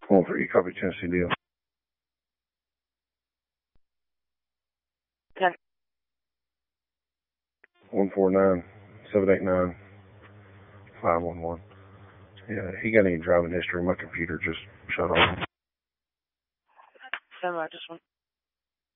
1-3, copy Tennessee deal. 10. 149-789-511. Yeah, he got any driving history. My computer just shut off. Semi, just one.